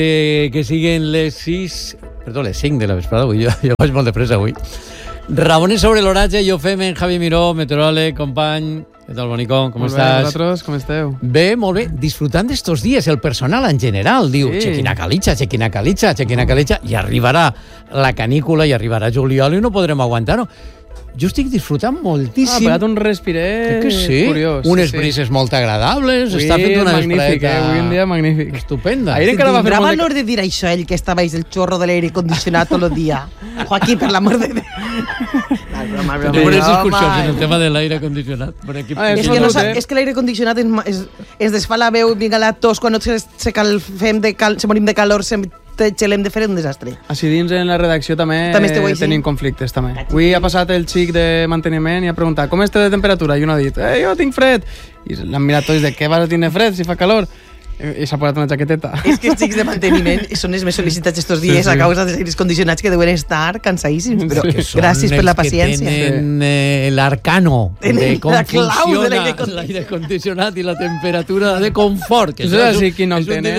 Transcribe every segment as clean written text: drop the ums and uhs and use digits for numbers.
Que siguen les 6... Perdó, les 5 de la vesprada avui. Jo vaig molt de pressa avui. Rabones sobre l'oratge i ho fem en Javi Miró, meteoròleg, company. Què tal, Bonico? Com estàs? Vosaltres, com esteu? Bé, molt bé. Disfrutant d'estos dies, el personal en general diu chequina calitxa, i arribarà la canícula i arribarà juliol i no podrem aguantar-ho. Jo estic disfrutant moltíssim. Ha pegat un respirer curiós. Unes brises molt agradables. Està fent una vespreta... Avui un dia magnífic. Estupenda. Tindrà valor de dir això, ell que estava baix del xorro de l'aire condicionat tot el dia. Joaquín, per l'amor de Déu. Buenas excursions en el tema de l'aire condicionat. És que l'aire condicionat es desfà la veu, vinga la tos, quan se morim de calor, xelem de fer un desastre. Així dins en la redacció també tenim conflictes. Avui ha passat el xic de manteniment i ha preguntat com esteu de temperatura i un ha dit, jo tinc fred. I l'han mirat tots de què vas a tenir fred si fa calor? I s'ha posat una jaqueteta. És que els xics de manteniment són els més sol·licitats estos dies a causa dels aires condicionats que deuen estar cansadíssims, però gràcies per la paciència. Que tenen l'arcano de com funciona l'aire condicionat i la temperatura de confort. Tu saps si qui no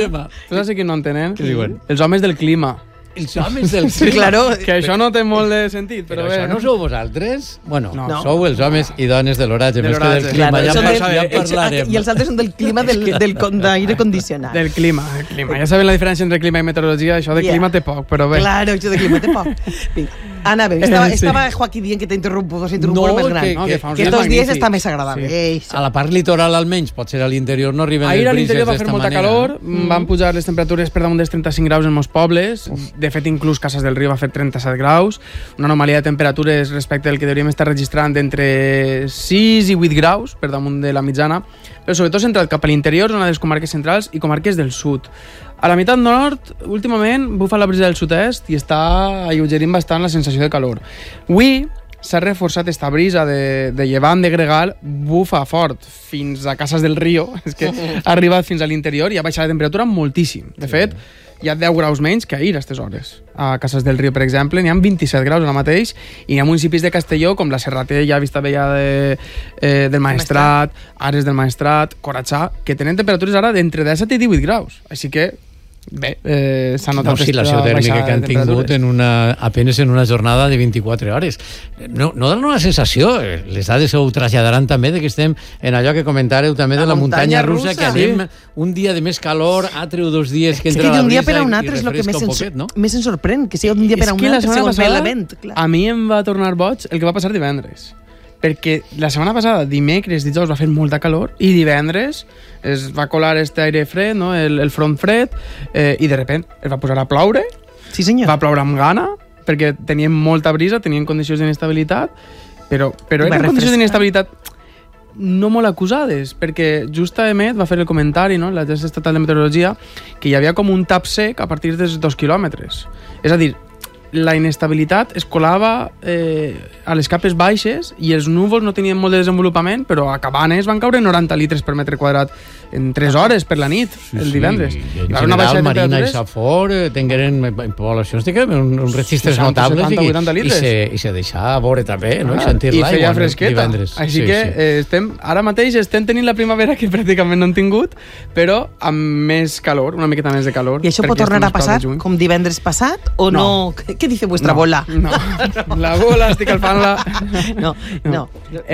entenen? Què diuen? Els homes del clima. Els homes del clima. Claro. Que això no té molt de sentit, però bé. Això no sou vosaltres? Bueno, sou els homes i dones de l'oratge, més que del clima. Ja parlarem. I els altres són del clima d'aire condicionat. Del clima. Ja saben la diferència entre clima i meteorologia, això de clima té poc, però bé. Claro, això de clima té poc. Vinga, Anna, bé, estava Joaquín dient que t'ha interromput, més gran. Que aquests dies està més agradable. A la part litoral almenys, potser a l'interior no arriben les brises d'esta manera. Ahir a l'interior va fer molta calor, van pujar les temperatures per damunt dels 35 graus en molts pobles. De fet, inclús Casas del Río va fer 37 graus, una anomalia de temperatures respecte al que hauríem estar registrant entre 6 i 8 graus per damunt de la mitjana, però sobretot centrat cap a l'interior, zona de les comarques centrals i comarques del sud. A la meitat nord, últimament, bufa la brisa del sud-est i està alleugerint bastant la sensació de calor. Avui s'ha reforçat esta brisa de llevant de gregal, bufa fort fins a Casas del Río, és que ha arribat fins a l'interior i ha baixat la temperatura moltíssim. De fet, hi ha 10 graus menys que ahir a aquestes hores. A Casas del Río, per exemple, n'hi ha 27 graus ara mateix i hi ha municipis de Castelló com la Serratella, Vista Vella del Maestrat, Ares del Maestrat, Coratxà, que tenen temperatures ara d'entre 17 i 18 graus. Així que, bé, s'ha notat oscil·lació tèrmica que han tingut apenas en una jornada de 24 hores. No donen una sensació, les dades ho traslladaran també, de que estem en allò que comentàreu també de la muntanya russa, que anem un dia de més calor, altre o 2 dies que entra la brisa i refresca un poquet, no? És que d'un dia per a un altre és el que més ens sorprèn, que sigui un dia per a un altre, segons l'element. A mi em va tornar boig el que va passar divendres. Perquè la setmana passada, dimecres, dijous, va fer molta calor i divendres es va colar este aire fred, no? el front fred, i de repente es va posar a ploure. Sí, senyor. Va ploure amb gana, perquè teníem molta brisa, teníem condicions d'inestabilitat, però eren condicions d'inestabilitat no molt acusades, perquè just AEMET va fer el comentari, no? l'Agència Estatal de Meteorologia, que hi havia com un tap sec a partir dels 2 quilòmetres. És a dir, la inestabilitat es colava a les capes baixes i els núvols no tenien molt de desenvolupament, però a Cabanes van caure 90 litres per metre quadrat en 3 hores per la nit, el divendres. I en general, Marina i Safor tingueren poblacions, uns registres notables i se deixava veure també, no? I sentir l'aigua. I feia fresqueta. Així que ara mateix estem tenint la primavera que pràcticament no hem tingut, però amb més calor, una miqueta més de calor. I això pot tornar a passar com divendres passat o no? ¿Qué dice vuestra bola? No, la bola, estic alfant-la. No.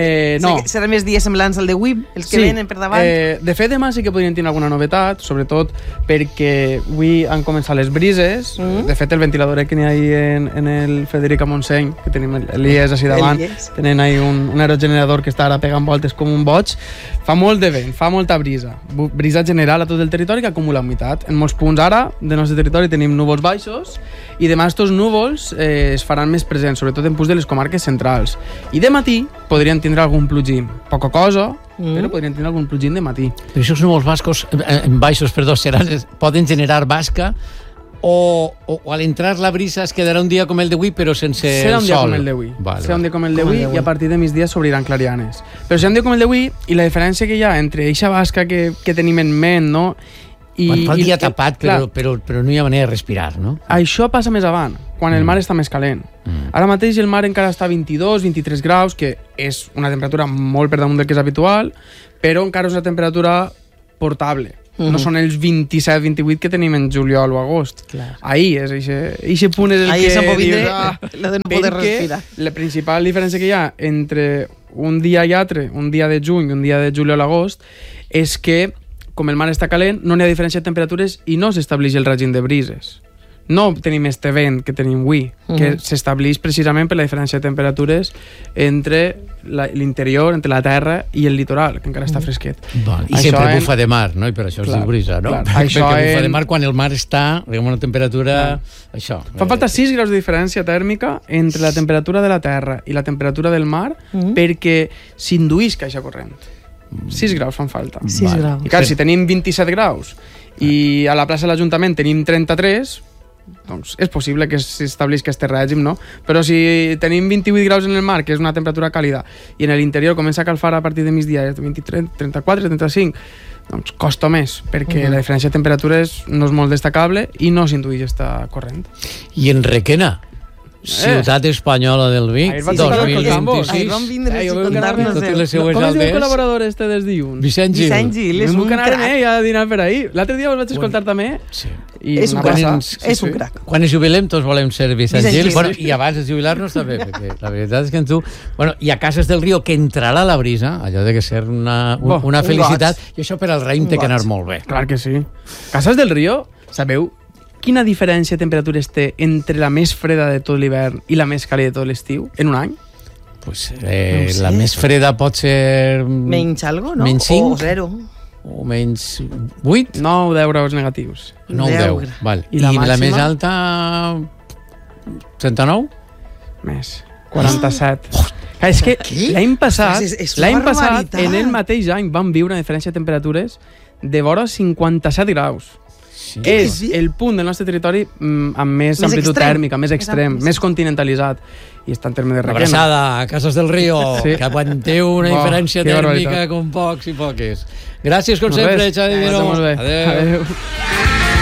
Seran més dies semblants al de WIB, els que venen per davant? De fet, demà sí que podrien tenir alguna novetat, sobretot perquè avui han començat les brises. De fet, el ventilador que n'hi ha en el Frederica Montseny, que tenim l'IES així davant, tenen ahí un aerogenerador que està ara pegant voltes com un boig. Fa molt de vent, fa molta brisa. Brisa general a tot el territori que acumula humitat. En molts punts ara del nostre territori tenim núvols baixos i demà estos núvols es faran més presents, sobretot en punts de les comarques centrals. I de matí podrien tindre algun plugim. Poca cosa, però podrien tindre algun plugim de matí. Però aquests núvols baixos poden generar basca o al entrar la brisa es quedarà un dia com el d'avui però sense el sol? Serà un dia com el d'avui. Serà un dia com el d'avui i a partir de migdia s'obriran clarianes. Però serà un dia com el d'avui i la diferència que hi ha entre eixa basca que tenim en ment, no? Quan fa el dia tapat, però no hi ha manera de respirar, no? Això passa més avant, quan el mar està més calent. Ara mateix el mar encara està a 22, 23 graus, que és una temperatura molt per damunt del que és habitual, però encara és una temperatura portable. no són els 27-28 que tenim en juliol o agost. Ahir és eixe punt és el ahí que dius, la de no poder respirar. La principal diferència que hi ha entre un dia i altre, un dia de juny i un dia de juliol a agost, és que com el mar està calent, no n'hi ha diferència de temperatures i no s'estableix el règim de brises. No tenim este vent que tenim avui, que s'estableix precisament per la diferència de temperatures entre l'interior, entre la terra i el litoral, que encara està fresquet. I sempre bufa de mar, no? I per això es diu brisa, no? Perquè bufa de mar quan el mar està a una temperatura... Això. Fa falta 6 graus de diferència tèrmica entre la temperatura de la terra i la temperatura del mar perquè s'induïsca aquesta corrent. 6 graus fan falta. 6 graus. I clar, si tenim 27 graus i a la plaça de l'Ajuntament tenim 33, doncs és possible que s'establisca este règim, no? Però si tenim 28 graus en el mar, que és una temperatura càlida, i en l'interior comença a calfar a partir de migdia, és de 23, 34, 35, doncs costa més, perquè la diferència de temperatures no és molt destacable i no s'intuïx esta corrent. I en Requena, ciutat espanyola del vi, 2026. Ahir vam vindre a contar-nos Com es diu el col·laborador este des dilluns? Vicent Gil. Vicent Gil, és un crac. Ja a dinar per ahir. L'altre dia us vaig escoltar també. Sí. És un crac. Quan ens jubilem tots volem ser Vicent Gil. Bueno, i abans de jubilar-nos també, perquè la veritat és que tu... Bueno, i a Cases del Río, que entrarà la brisa, allò de que ser una felicitat, i això per al raïm té que anar molt bé. Clar que sí. Cases del Río, sabeu quina diferència de temperatures té entre la més freda de tot l'hivern i la més càlida de tot l'estiu en un any? Pues, la més freda pot ser... Menys algo, no? Menys 5? O 0. O menys 8? 9 o 10 graus negatius. 9 o 10, val. I la més alta... 39? Més. 47. És que l'any passat, en el mateix any, vam viure una diferència de temperatures de vora 57 graus. Sí. És el punt del nostre territori amb més amplitud tèrmica, més extrem, més continentalitzat. I està en termes de Requena. Abraçada a Cases del Río, que aguanteu una diferència tèrmica com pocs i poques. Gràcies, com sempre, Xavi Miró. Adéu.